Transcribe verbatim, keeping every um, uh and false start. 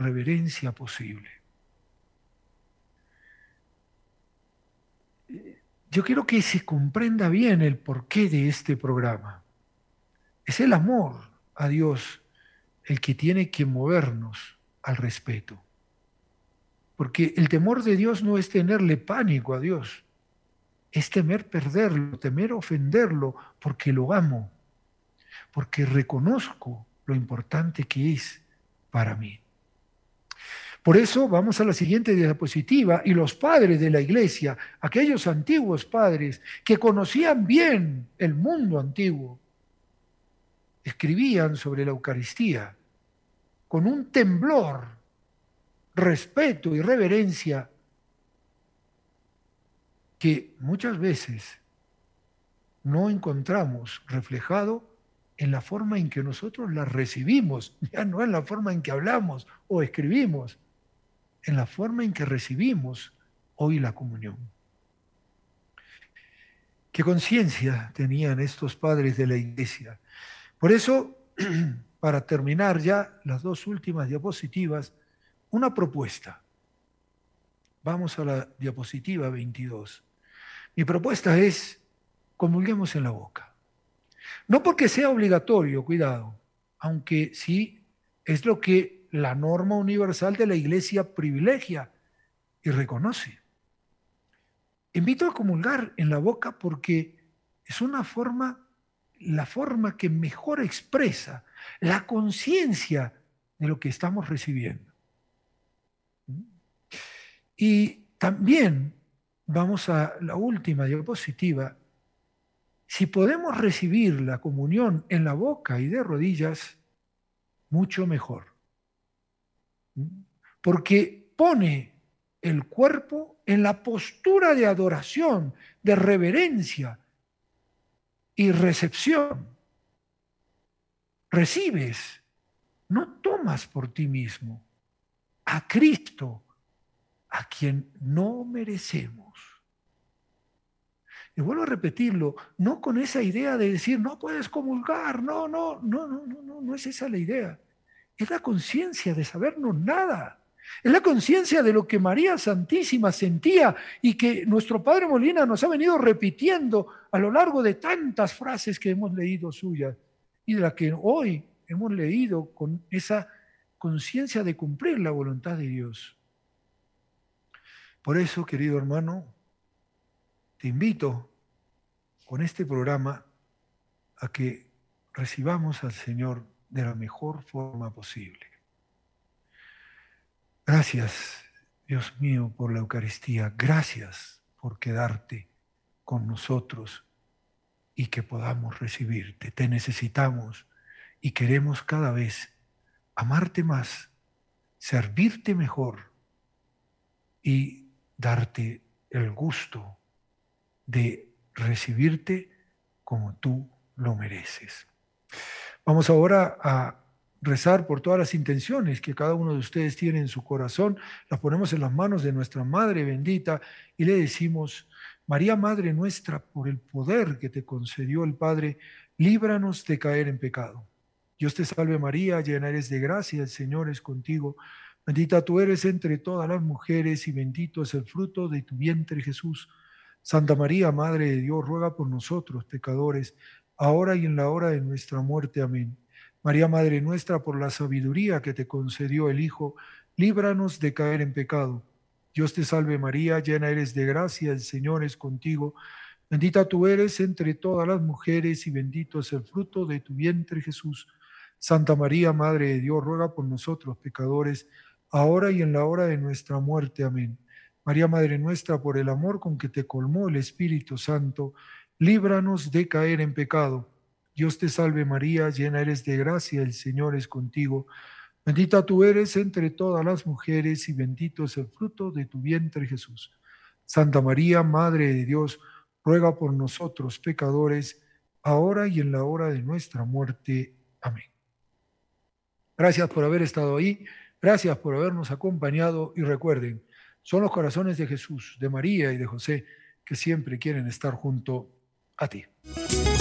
reverencia posible. Yo quiero que se comprenda bien el porqué de este programa. Es el amor a Dios el que tiene que movernos al respeto. Porque el temor de Dios no es tenerle pánico a Dios, es temer perderlo, temer ofenderlo, porque lo amo, porque reconozco lo importante que es para mí. Por eso vamos a la siguiente diapositiva, y los padres de la iglesia, aquellos antiguos padres que conocían bien el mundo antiguo, escribían sobre la Eucaristía con un temblor, respeto y reverencia que muchas veces no encontramos reflejado en la forma en que nosotros la recibimos, ya no en la forma en que hablamos o escribimos, en la forma en que recibimos hoy la comunión. ¿Qué conciencia tenían estos padres de la iglesia? Por eso, para terminar ya las dos últimas diapositivas, una propuesta. Vamos a la diapositiva veintidós. Mi propuesta es: comulguemos en la boca. No porque sea obligatorio, cuidado, aunque sí es lo que la norma universal de la Iglesia privilegia y reconoce. Invito a comulgar en la boca porque es una forma, la forma que mejor expresa la conciencia de lo que estamos recibiendo. Y también vamos a la última diapositiva. Si podemos recibir la comunión en la boca y de rodillas, mucho mejor. Porque pone el cuerpo en la postura de adoración, de reverencia y recepción. Recibes, no tomas por ti mismo, a Cristo, a quien no merecemos. Y vuelvo a repetirlo, no con esa idea de decir, no puedes comulgar, no, no, no, no, no, no, no es esa la idea. Es la conciencia de sabernos nada. Es la conciencia de lo que María Santísima sentía y que nuestro Padre Molina nos ha venido repitiendo a lo largo de tantas frases que hemos leído suyas y de las que hoy hemos leído con esa conciencia de cumplir la voluntad de Dios. Por eso, querido hermano, te invito con este programa a que recibamos al Señor de la mejor forma posible. Gracias, Dios mío, por la Eucaristía. Gracias por quedarte con nosotros y que podamos recibirte. Te necesitamos y queremos cada vez amarte más, servirte mejor y darte el gusto de recibirte como tú lo mereces. Vamos ahora a rezar por todas las intenciones que cada uno de ustedes tiene en su corazón. Las ponemos en las manos de nuestra Madre bendita y le decimos: María, Madre nuestra, por el poder que te concedió el Padre, líbranos de caer en pecado. Dios te salve María, llena eres de gracia, el Señor es contigo. Bendita tú eres entre todas las mujeres y bendito es el fruto de tu vientre, Jesús. Santa María, Madre de Dios, ruega por nosotros, pecadores, ahora y en la hora de nuestra muerte. Amén. María, Madre nuestra, por la sabiduría que te concedió el Hijo, líbranos de caer en pecado. Dios te salve María, llena eres de gracia, el Señor es contigo. Bendita tú eres entre todas las mujeres y bendito es el fruto de tu vientre, Jesús. Santa María, Madre de Dios, ruega por nosotros, pecadores, ahora y en la hora de nuestra muerte. Amén. María, Madre nuestra, por el amor con que te colmó el Espíritu Santo, líbranos de caer en pecado. Dios te salve María, llena eres de gracia, el Señor es contigo. Bendita tú eres entre todas las mujeres y bendito es el fruto de tu vientre, Jesús. Santa María, Madre de Dios, ruega por nosotros, pecadores, ahora y en la hora de nuestra muerte. Amén. Gracias por haber estado ahí, gracias por habernos acompañado y recuerden, son los corazones de Jesús, de María y de José que siempre quieren estar junto a ti.